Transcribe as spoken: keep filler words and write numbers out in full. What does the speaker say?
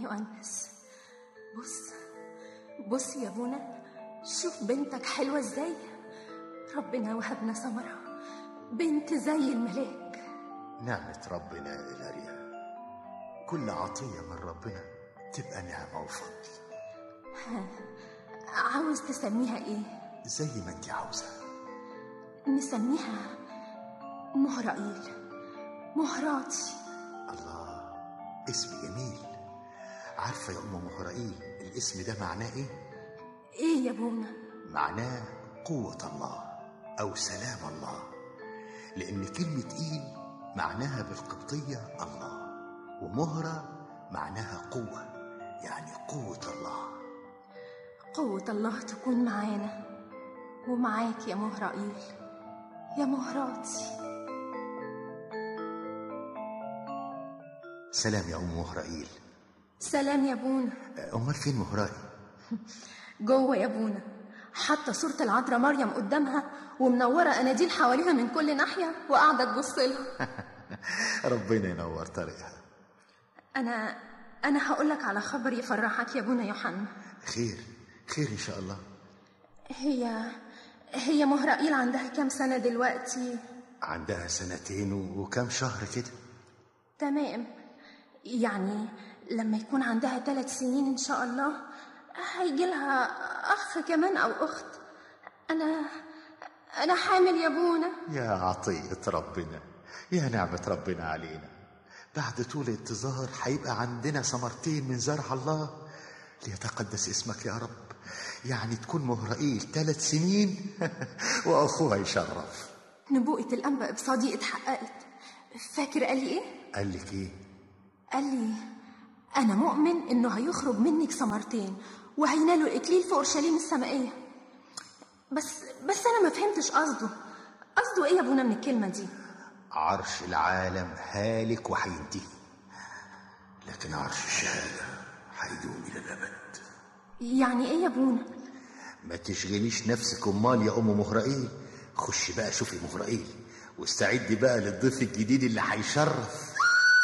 يؤنس. بص بص يا ابونا، شوف بنتك حلوة ازاي. ربنا وهبنا سمرة بنت زي الملاك. نعمة ربنا يا إلاريا، كل عطية من ربنا تبقى نعمة وفضل. عاوز تسميها ايه؟ زي ما انت عاوزة. نسميها مهرائيل، مهراتي. الله، اسم جميل. عارفة يا أم مهرائيل الاسم ده معناه ايه؟ ايه يا ابونا؟ معناه قوة الله أو سلام الله، لأن كلمة إيل معناها بالقبطية الله، ومهرة معناها قوة، يعني قوة الله. قوة الله تكون معانا ومعاك يا مهرائيل، يا مهراتي. سلام يا أم مهرائيل. سلام يا ابونا. أمال فين مهرائيل؟ جوه يا ابونا، حاطه صورة العذراء مريم قدامها ومنورة أناديل حواليها من كل ناحية وقاعدة تبص لها. ربنا ينور طريقها. أنا أنا هقول لك على خبر يفرحك يا ابونا يوحنا. خير خير إن شاء الله. هي هي مهرائيل عندها كام سنة دلوقتي؟ عندها سنتين وكام شهر كده. تمام، يعني لما يكون عندها ثلاث سنين إن شاء الله هيجي لها أخ كمان أو أخت. أنا أنا حامل يا ابونا. يا عطية ربنا، يا نعمة ربنا علينا. بعد طول انتظار هيبقى عندنا ثمرتين من زرع الله. ليتقدس اسمك يا رب. يعني تكون مهرائيل ثلاث سنين وأخوها يشرف. نبوءة الأنبا إبصادي اتحققت. فاكر قال لي إيه؟ قال لك إيه؟ قال لي أنا مؤمن إنه هيخرج منك ثمرتين وهينالوا الإكليل في أورشليم السمائية. بس بس أنا ما فهمتش قصده. قصده إيه يا ابونا من الكلمة دي؟ عرش العالم هالك وهينتهي، لكن عرش الشهادة هيدوم إلى الأبد. يعني إيه يا ابونا؟ ما تشغليش نفسك أمال يا أم مهرائيل. خش بقى شوفي مهرائيل واستعدي بقى للضيف الجديد اللي هيشرف.